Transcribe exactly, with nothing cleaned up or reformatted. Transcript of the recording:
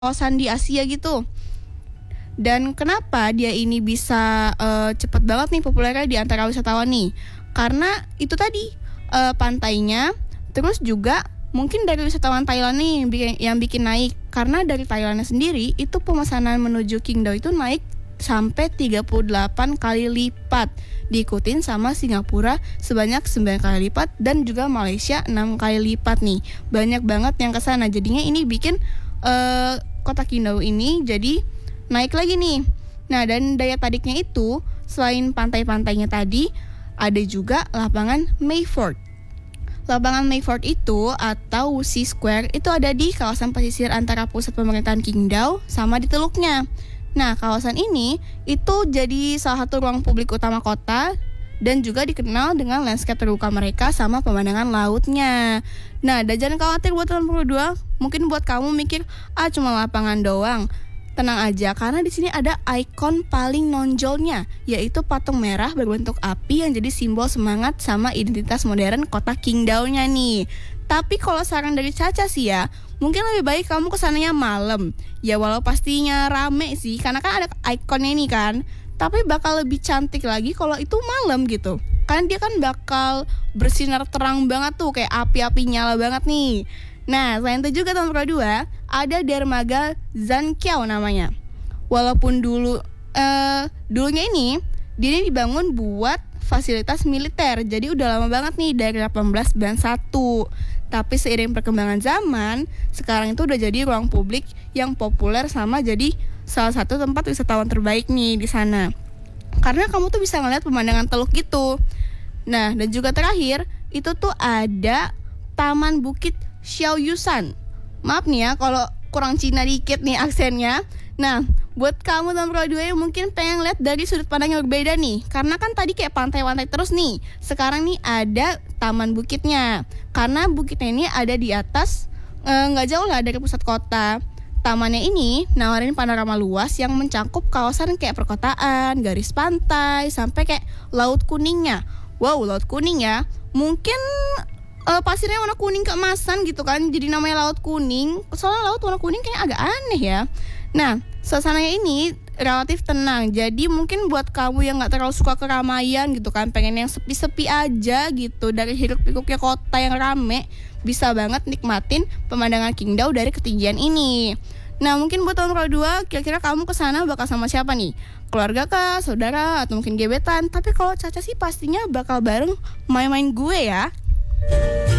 kawasan di Asia gitu. Dan kenapa dia ini bisa uh, cepet banget nih populernya di antara wisatawan nih? Karena itu tadi uh, pantainya, terus juga mungkin dari wisatawan Thailand nih bikin, yang bikin naik. Karena dari Thailandnya sendiri itu pemesanan menuju Qingdao itu naik sampai tiga puluh delapan kali lipat, diikutin sama Singapura sebanyak sembilan kali lipat dan juga Malaysia enam kali lipat nih. Banyak banget yang kesana. Jadinya ini bikin uh, kota Qingdao ini jadi naik lagi nih. Nah, dan daya tariknya itu selain pantai-pantainya tadi, ada juga lapangan Mayford. Lapangan Mayford itu atau Wuxi Square itu ada di kawasan pesisir antara pusat pemerintahan Qingdao sama di teluknya. Nah, kawasan ini itu jadi salah satu ruang publik utama kota dan juga dikenal dengan landscape terbuka mereka sama pemandangan lautnya. Nah, dan jangan khawatir buat tahun dua ribu dua puluh dua, mungkin buat kamu mikir, ah cuma lapangan doang. Tenang aja, karena di sini ada ikon paling nonjolnya, yaitu patung merah berbentuk api yang jadi simbol semangat sama identitas modern kota Qingdao-nya nih. Tapi kalau saran dari Caca sih ya, mungkin lebih baik kamu kesananya malam. Ya walau pastinya rame sih, karena kan ada ikonnya nih kan. Tapi bakal lebih cantik lagi kalau itu malam gitu. Kan dia kan bakal bersinar terang banget tuh, kayak api-api nyala banget nih. Nah, selain itu juga tahun dua ribu dua puluh dua ada dermaga Zanqiao namanya. Walaupun dulu uh, dulunya ini dia ini dibangun buat fasilitas militer. Jadi udah lama banget nih dari delapan belas sembilan puluh satu. Tapi seiring perkembangan zaman, sekarang itu udah jadi ruang publik yang populer sama jadi salah satu tempat wisatawan terbaik nih di sana. Karena kamu tuh bisa ngeliat pemandangan teluk gitu. Nah, dan juga terakhir, itu tuh ada Taman Bukit Xiaoyusan. Maaf nih ya kalau kurang Cina dikit nih aksennya. Nah, buat kamu tahun dua ribu dua puluh dua yang mungkin pengen lihat dari sudut pandang yang berbeda nih. Karena kan tadi kayak pantai-pantai terus nih. Sekarang nih ada taman bukitnya. Karena bukitnya ini ada di atas, nggak e, jauh lah dari pusat kota. Tamannya ini nawarin panorama luas yang mencakup kawasan kayak perkotaan, garis pantai, sampai kayak laut kuningnya. Wow, laut kuning ya. Mungkin Uh, pasirnya warna kuning keemasan gitu kan, jadi namanya laut kuning. Soalnya laut warna kuning kayaknya agak aneh ya. Nah, suasananya ini relatif tenang. Jadi mungkin buat kamu yang gak terlalu suka keramaian gitu kan, pengen yang sepi-sepi aja gitu dari hiruk-pikuknya kota yang rame, bisa banget nikmatin pemandangan Qingdao dari ketinggian ini. Nah, mungkin buat tahun dua ribu dua puluh dua, kira-kira kamu kesana bakal sama siapa nih? Keluarga kah, saudara, atau mungkin gebetan? Tapi kalau Caca sih pastinya bakal bareng main-main gue ya.